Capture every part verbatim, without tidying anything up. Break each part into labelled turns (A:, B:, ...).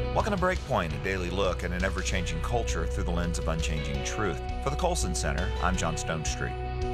A: Welcome to Breakpoint, a daily look at an ever-changing culture through the lens of unchanging truth. For the Colson Center, I'm John Stonestreet.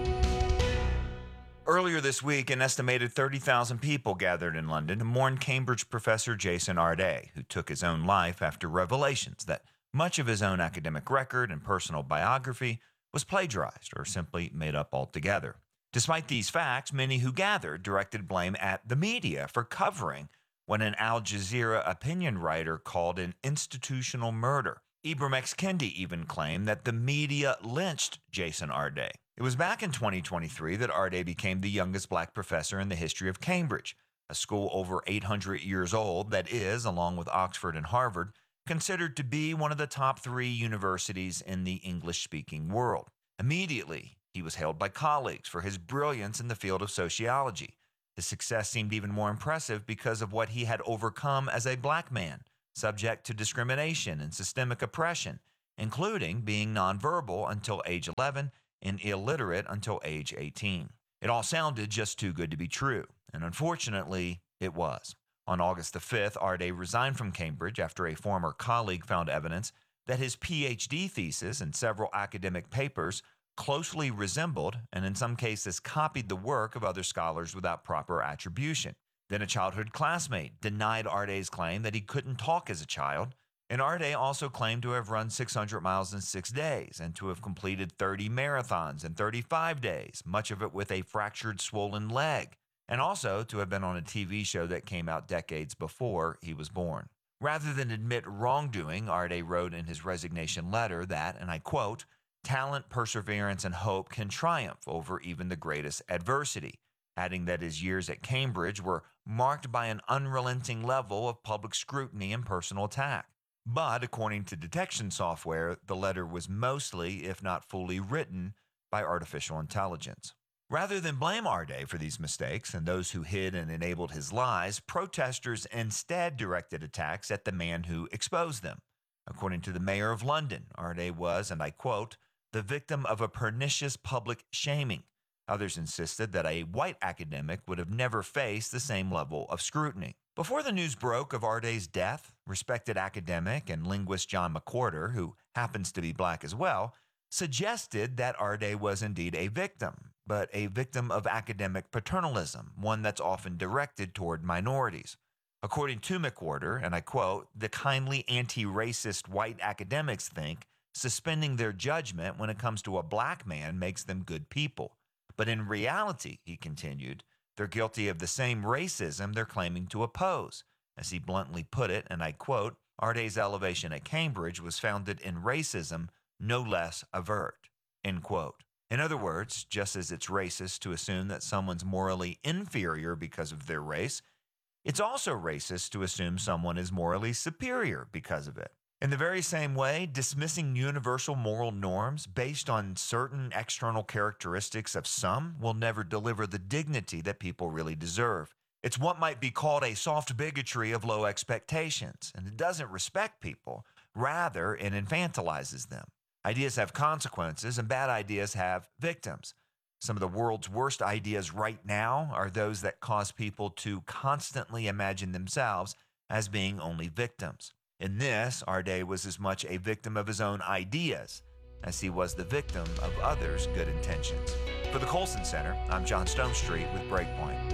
A: Earlier this week, an estimated thirty thousand people gathered in London to mourn Cambridge professor Jason Arday, who took his own life after revelations that much of his own academic record and personal biography was plagiarized or simply made up altogether. Despite these facts, many who gathered directed blame at the media for covering what an Al Jazeera opinion writer called an institutional murder. Ibram X. Kendi even claimed that the media lynched Jason Arday. It was back in twenty twenty-three that Arday became the youngest black professor in the history of Cambridge, a school over eight hundred years old that is, along with Oxford and Harvard, considered to be one of the top three universities in the English-speaking world. Immediately, he was hailed by colleagues for his brilliance in the field of sociology. His success seemed even more impressive because of what he had overcome as a black man, subject to discrimination and systemic oppression, including being nonverbal until age eleven and illiterate until age eighteen. It all sounded just too good to be true, and unfortunately, it was. On August the fifth, Arday resigned from Cambridge after a former colleague found evidence that his P H D thesis and several academic papers closely resembled, and in some cases copied, the work of other scholars without proper attribution. Then a childhood classmate denied Arday's claim that he couldn't talk as a child, and Arday also claimed to have run six hundred miles in six days and to have completed thirty marathons in thirty-five days, much of it with a fractured, swollen leg, and also to have been on a T V show that came out decades before he was born. Rather than admit wrongdoing, Arday wrote in his resignation letter that, and I quote, "Talent, perseverance, and hope can triumph over even the greatest adversity," adding that his years at Cambridge were marked by an unrelenting level of public scrutiny and personal attack. But according to detection software, the letter was mostly, if not fully, written by artificial intelligence. Rather than blame Arday for these mistakes and those who hid and enabled his lies, protesters instead directed attacks at the man who exposed them. According to the mayor of London, Arday was, and I quote, "the victim of a pernicious public shaming." Others insisted that a white academic would have never faced the same level of scrutiny. Before the news broke of Arday's death, respected academic and linguist John McWhorter, who happens to be black as well, suggested that Arday was indeed a victim, but a victim of academic paternalism, one that's often directed toward minorities. According to McWhorter, and I quote, "the kindly anti-racist white academics think suspending their judgment when it comes to a black man makes them good people. But in reality," he continued, "they're guilty of the same racism they're claiming to oppose." As he bluntly put it, and I quote, "Arday's elevation at Cambridge was founded in racism, no less overt," end quote. In other words, just as it's racist to assume that someone's morally inferior because of their race, it's also racist to assume someone is morally superior because of it. In the very same way, dismissing universal moral norms based on certain external characteristics of some will never deliver the dignity that people really deserve. It's what might be called a soft bigotry of low expectations, and it doesn't respect people. Rather, it infantilizes them. Ideas have consequences, and bad ideas have victims. Some of the world's worst ideas right now are those that cause people to constantly imagine themselves as being only victims. In this, Arday was as much a victim of his own ideas as he was the victim of others' good intentions. For the Colson Center, I'm John Stonestreet with Breakpoint.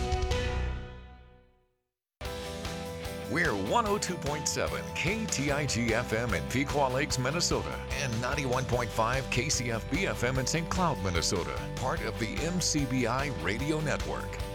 B: We're one oh two point seven K T I G F M in Pequot Lakes, Minnesota, and ninety-one point five K C F B F M in Saint Cloud, Minnesota, part of the M C B I Radio Network.